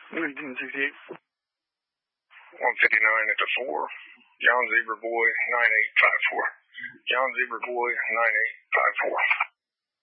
1968. 159 at the 4. John Zebra Boy 9854. John Zebra Boy 9854.